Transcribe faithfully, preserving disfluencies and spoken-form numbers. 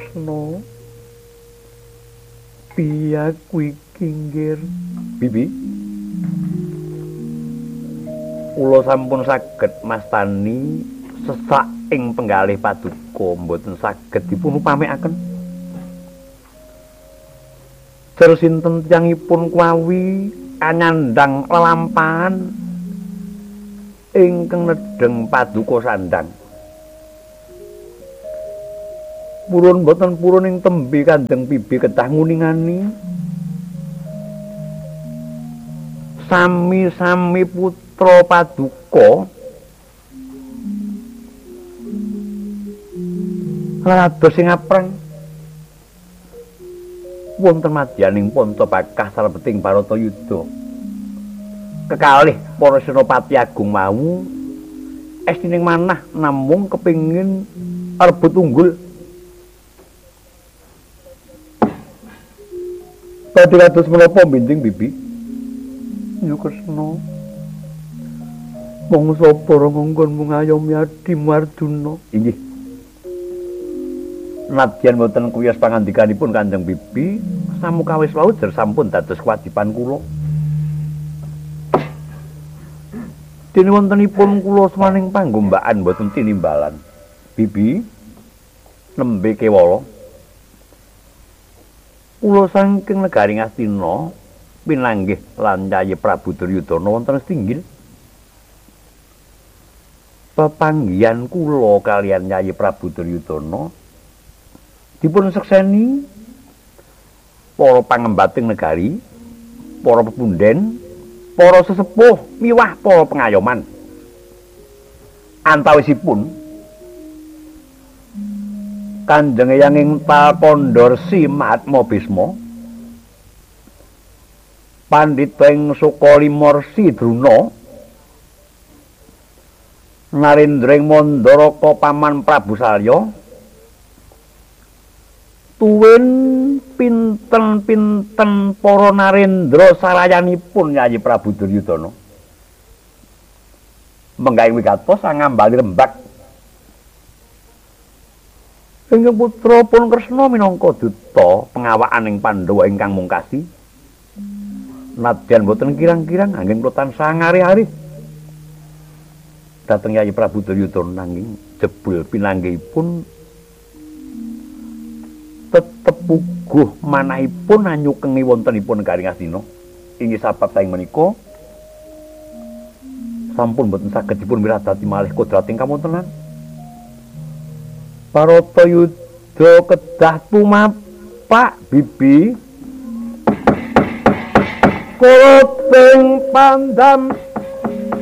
Kresna. Piyaku iki nggir. Bibi. Kula sampun saged mastani sesak ing penggalih paduka mboten saged dipun upamikaken. Jer sinten tiyangipun kuawi anyandang lelampahan ingkang nedheng paduka sandang. Purun boten purun ing tembe Kanjeng Bibi kedah nguningani. Sami-sami putra paduka lados sing apreng. Wonten madyaning Panta Bakah salebeting Baratayuda. Kekalih para senopati agung mau estining manah namung kepingin rebut unggul. Badhe kados menapa Binding Bibi? Ya Kresna. Mongso para ngongkon ngayomi adimu Arjuna. Inggih. Nadyan boten kuyas pangandikanipun Kanjeng Bibi, samukawis wau jer sampun dados kewajiban kula. Dene wontenipun kula semaning panggombakan boten tinimbalan. Bibi nembe kewala. Kula saking negari Ngastina pinanggih lan Yayi Prabu Duryudana wonten Stinggil. Pepanggihan kula kaliyan Yayi Prabu Duryudana dipun sekseni para pangembating negari, para pepunden, para sesepuh miwah para pengayoman. Antawisipun Kanjeng Eyanging Tapandharsi Mahatma Bisma, Pandhita Sukalimorsi Druna, Narendreng Mandaraka Paman Prabu Salya, tuwin pinten-pinten para narendra sarayanipun Yayi Prabu Duryudana. Menggawe wigatos ngambali rembag. Ingkang putra pun Kresna minangka duta pengawakan ing Pandhawa ingkang mungkasi. Nadyan boten kirang-kirang anggen kula tansah ngari-ari dhateng Yayi Prabu Duryudana nanging jebul pinanggihipun tetep puguh manahipun anyukengi wontenipun negari Ngastina. Inggih sabab saing menika sampun boten saged dipun wiradati malih kodrating kawontenan. Baratayuda kedah tumapak Bibi. Kula ping pandam